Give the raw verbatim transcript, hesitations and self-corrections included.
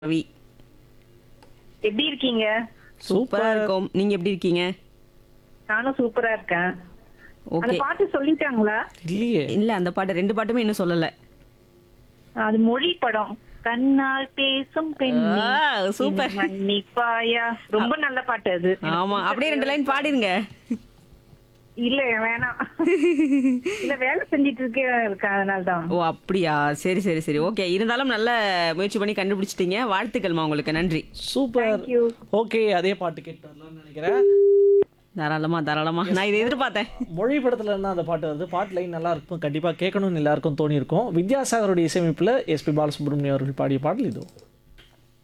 ரவி. எப்படி இருக்கீங்க? சூப்பரா இருக்கும். நீங்க எப்படி இருக்கீங்க? நானும் சூப்பரா இருக்கேன். அந்த ஓகே. பாட்டு சொல்லிட்டாங்களா? இல்லையே. இல்ல அந்த பாட்டு ரெண்டு பாட்டுமே இன்னும் சொல்லல. அது மொழி படம். கண்ணால் பேசும் பெண்ணே ஆ, சூப்பர். இனி மன்னிப்பாயா. ரொம்ப நல்ல பாட்டு அது. ஆமா, அப்படியே ரெண்டு லைன் பாடிருங்க. இல்ல வேணாம். இல்ல வேலை செஞ்சிட்டு இருக்கே இருக்கேன் அதனாலதான். ஓ அப்படியா? சரி சரி சரி. ஓகே. இருந்தாலும் நல்ல முயற்சி பண்ணி கண்டுபிடிச்சிட்டீங்க. வாழ்த்துக்கள்மா உங்களுக்கு. நன்றி. சூப்பர். Thank you. ஓகே, அதே பாட்டு கேட்டு வரலாம்னு நினைக்கிறேன். தாராளமா தாராளமா. நான் இதை எதிர்பார்த்தேன். மொழி படத்துல இருந்தா அந்த பாட்டு வருது. பாட்டு லைன் நல்லா இருக்கும், கண்டிப்பா கேட்கணும்னு எல்லாருக்கும் தோணி இருக்கும். வித்யாசாகருடைய இசையமைப்புல எஸ்பி பாலசுப்ரமணியம் அவர்கள் பாடிய பாடல் இது.